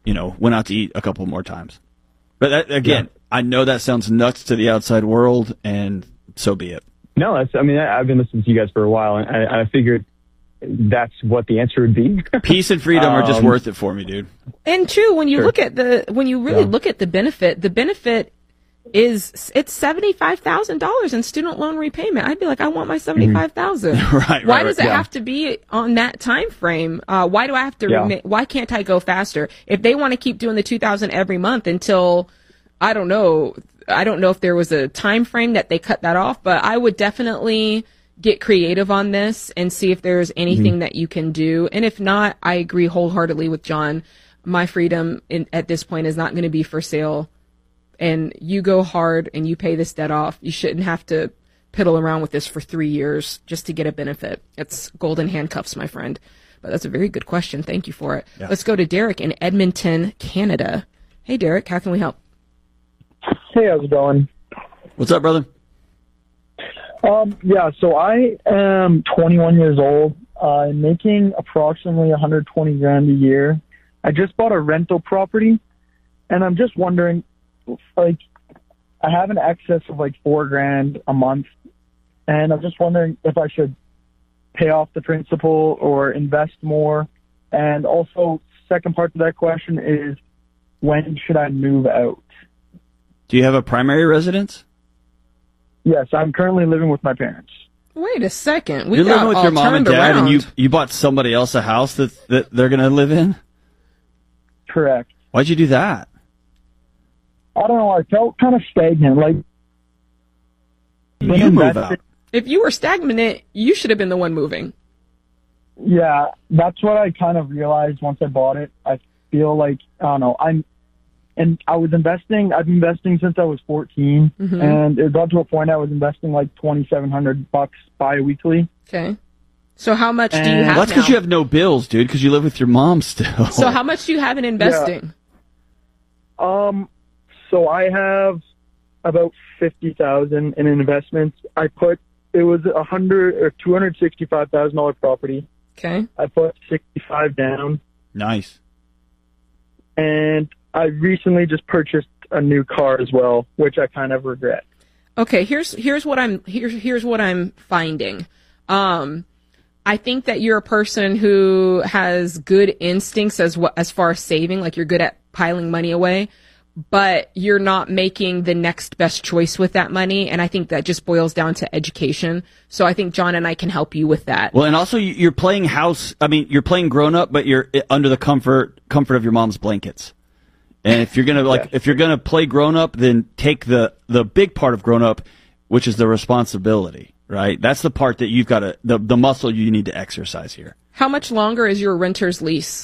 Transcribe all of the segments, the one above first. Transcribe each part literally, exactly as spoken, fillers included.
you know, went out to eat a couple more times. But that, again, yeah. I know that sounds nuts to the outside world, and so be it. No, that's, I mean, I, I've been listening to you guys for a while, and I, I figured that's what the answer would be. Peace and freedom um, are just worth it for me, dude. And true, when you sure. look at the, when you really yeah. look at the benefit, the benefit is, it's seventy-five thousand dollars in student loan repayment. I'd be like, I want my seventy-five thousand dollars. Mm-hmm. right, right. Why does right. it yeah. have to be on that time frame? Uh, why do I have to, yeah. remi- why can't I go faster? If they want to keep doing the two thousand every month until, I don't know, I don't know if there was a time frame that they cut that off, but I would definitely get creative on this and see if there's anything mm-hmm. that you can do. And if not, I agree wholeheartedly with John. My freedom in, at this point is not going to be for sale. And you go hard and you pay this debt off. You shouldn't have to piddle around with this for three years just to get a benefit. It's golden handcuffs, my friend. But that's a very good question. Thank you for it. Yeah. Let's go to Derek in Edmonton, Canada. Hey, Derek, how can we help? Hey, how's it going? What's up, brother? Um, yeah, so I am twenty-one years old. Uh, I'm making approximately one hundred twenty grand a year. I just bought a rental property, and I'm just wondering, like, I have an excess of like four grand a month, and I'm just wondering if I should pay off the principal or invest more. And also, second part to that question is, when should I move out? Do you have a primary residence? Yes, I'm currently living with my parents. Wait a second. We You're got living with all your mom and turned dad, around. and you you bought somebody else a house that that they're going to live in? Correct. Why'd you do that? I don't know. I felt kind of stagnant. Like, you move out. If you were stagnant, you should have been the one moving. Yeah, that's what I kind of realized once I bought it. I feel like, I don't know, I'm, and I was investing, I've been investing since I was fourteen, mm-hmm. and it got to a point I was investing like twenty-seven hundred bucks bi-weekly. Okay. So how much and do you have Well, that's because now? you have no bills, dude, because you live with your mom still. So how much do you have in investing? Yeah. Um, so I have about fifty thousand in investments. I put, it was a hundred or two hundred sixty-five thousand dollar property. Okay. I put sixty-five down. Nice. And I recently just purchased a new car as well, which I kind of regret. Okay, here's here's what I'm here's here's what I'm finding. Um, I think that you're a person who has good instincts as what as far as saving, like you're good at piling money away, but you're not making the next best choice with that money. And I think that just boils down to education. So I think John and I can help you with that. Well, and also you're playing house. I mean, you're playing grown up, but you're under the comfort comfort of your mom's blankets. And if you're gonna like, yeah. if you're gonna play grown up, then take the the big part of grown up, which is the responsibility, right? That's the part that you've got to the the muscle you need to exercise here. How much longer is your renter's lease?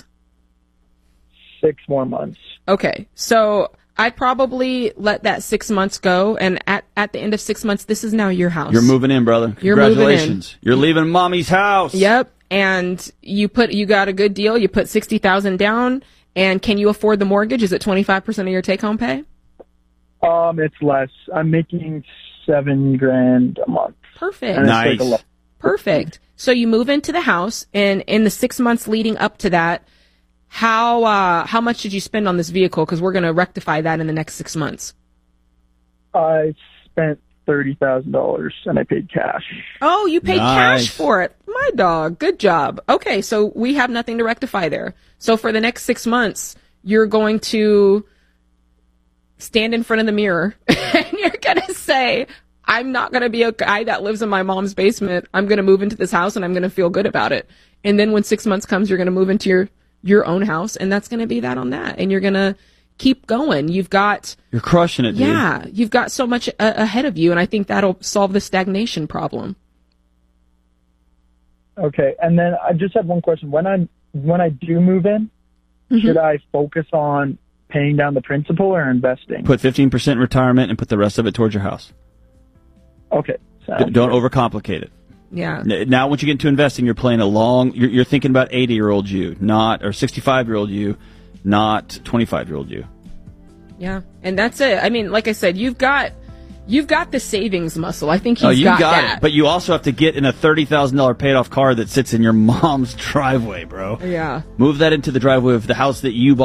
Six more months. Okay, so I'd probably let that six months go, and at at the end of six months, this is now your house. You're moving in, brother. You're moving in. Congratulations. You're leaving mommy's house. Yep, and you put you got a good deal. You put sixty thousand down. And can you afford the mortgage? Is it twenty-five percent of your take-home pay? Um, it's less. I'm making seven grand a month. Perfect. And nice. It's like a lot. Perfect. So you move into the house, and in the six months leading up to that, how uh, how much did you spend on this vehicle? Because we're going to rectify that in the next six months. I spent thirty thousand dollars, and I paid cash. Oh, you paid Nice. cash for it. My dog. Good job. Okay, so we have nothing to rectify there. So for the next six months, you're going to stand in front of the mirror and you're going to say, I'm not going to be a guy that lives in my mom's basement. I'm going to move into this house and I'm going to feel good about it. And then when six months comes, you're going to move into your, your own house, and that's going to be that on that. And you're going to keep going. You've got... You're crushing it, dude. Yeah, you've got so much a- ahead of you, and I think that'll solve the stagnation problem. Okay, and then I just have one question. When I when I do move in, mm-hmm. should I focus on paying down the principal or investing? Put fifteen percent in retirement and put the rest of it towards your house. Okay. D- don't overcomplicate it. Yeah. N- Now, once you get into investing, you're playing a long. You're, you're thinking about eighty-year-old you, not or sixty-five-year-old you, not twenty-five-year-old you. Yeah, and that's it. I mean, like I said, you've got you've got the savings muscle. I think he's oh, you got, got that. it. But you also have to get in a thirty thousand dollar paid off car that sits in your mom's driveway, bro. Yeah. Move that into the driveway of the house that you bought.